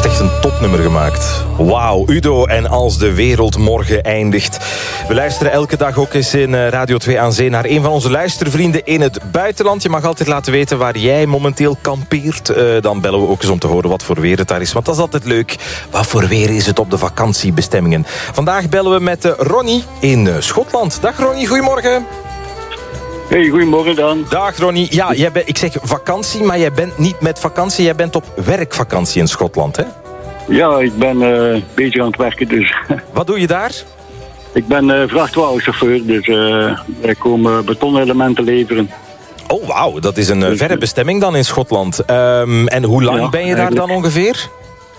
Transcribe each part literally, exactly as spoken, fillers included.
echt een topnummer gemaakt. Wauw, Udo en Als de wereld morgen eindigt. We luisteren elke dag ook eens in Radio twee aan Zee naar een van onze luistervrienden in het buitenland. Je mag altijd laten weten waar jij momenteel kampeert. Uh, dan bellen we ook eens om te horen wat voor weer het daar is. Want dat is altijd leuk. Wat voor weer is het op de vakantiebestemmingen? Vandaag bellen we met uh, Ronnie in uh, Schotland. Dag Ronnie, goedemorgen. Hey, goedemorgen dan. Dag Ronnie. Ja, jij bent, ik zeg vakantie, maar jij bent niet met vakantie. Jij bent op werkvakantie in Schotland, hè? Ja, ik ben uh, bezig aan het werken, dus. Wat doe je daar? Ik ben uh, vrachtwagenchauffeur, dus uh, wij komen betonelementen leveren. Oh, wauw. Dat is een uh, verre bestemming dan in Schotland. Um, en hoe lang ja, ben je daar eigenlijk. dan ongeveer?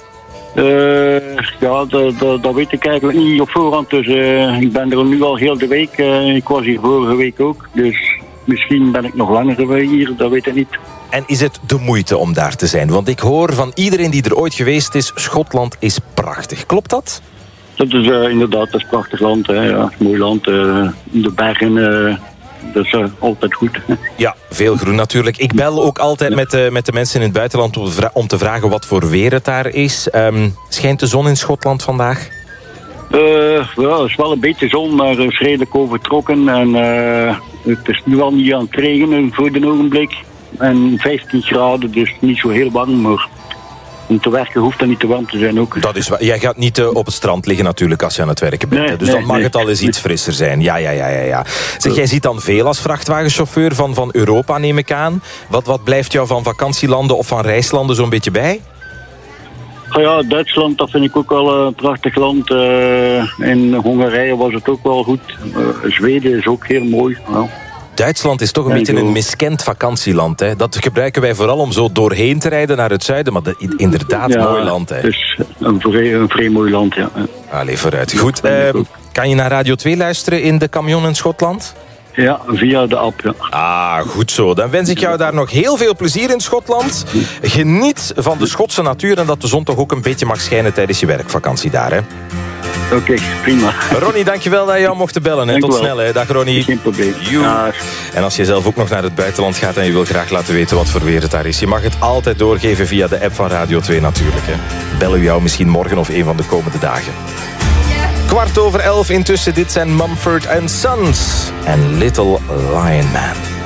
Uh, ja, dat, dat, dat weet ik eigenlijk niet op voorhand. Dus uh, ik ben er nu al heel de week. Uh, ik was hier vorige week ook. Dus misschien ben ik nog langer hier, dat weet ik niet. En is het de moeite om daar te zijn? Want ik hoor van iedereen die er ooit geweest is, Schotland is prachtig. Klopt dat? Dat is uh, inderdaad, dat is een prachtig land. Hè, ja, mooi land. Uh, de bergen, uh, dat is uh, altijd goed. Ja, veel groen natuurlijk. Ik bel ook altijd met, uh, met de mensen in het buitenland om, vra- om te vragen wat voor weer het daar is. Um, schijnt de zon in Schotland vandaag? Uh, ja, het is wel een beetje zon, maar het is redelijk overtrokken. En uh, het is nu al niet aan het regenen voor het ogenblik. En vijftien graden, dus niet zo heel warm, maar om te werken hoeft dat niet te warm te zijn ook. Dat is waar. Jij gaat niet uh, op het strand liggen natuurlijk als je aan het werken bent. Nee, hè? Dus nee, dan mag nee. het al eens iets frisser zijn. Ja, ja, ja, ja, ja. Zeg, jij ziet dan veel als vrachtwagenchauffeur van, van Europa, neem ik aan. Wat, wat blijft jou van vakantielanden of van reislanden zo'n beetje bij? Oh ja, Duitsland, dat vind ik ook wel een prachtig land. Uh, in Hongarije was het ook wel goed. Uh, Zweden is ook heel mooi. Ja. Duitsland is toch een Ja, beetje zo. een miskend vakantieland. Hè? Dat gebruiken wij vooral om zo doorheen te rijden naar het zuiden. Maar de, inderdaad, Ja, mooi land. Hè? Het is een vrij, een vrij mooi land, ja. Allee, vooruit. Goed, Ja, eh, ook. kan je naar Radio twee luisteren in de camion in Schotland? Ja, via de app, ja. Ah, goed zo. Dan wens ik jou daar nog heel veel plezier in Schotland. Geniet van de Schotse natuur en dat de zon toch ook een beetje mag schijnen tijdens je werkvakantie daar, hè? Oké, okay, prima. Ronnie, dankjewel dat je jou mocht bellen. Hè. Tot snel, hè. Dag Ronnie. Geen probleem. Joe. Ja. En als je zelf ook nog naar het buitenland gaat en je wil graag laten weten wat voor weer het daar is, je mag het altijd doorgeven via de app van Radio twee natuurlijk. Hè. Bellen we jou misschien morgen of een van de komende dagen. Kwart over elf intussen, dit zijn Mumford and Sons en Little Lion Man.